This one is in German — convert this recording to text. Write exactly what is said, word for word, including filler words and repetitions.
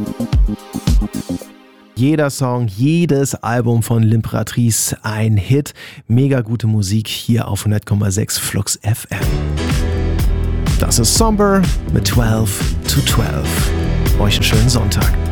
Jeder Song, jedes Album von L'Impératrice ein Hit. Mega gute Musik hier auf hundert Komma sechs Flux F M. Das ist Somber mit zwölf to zwölf. Euch einen schönen Sonntag.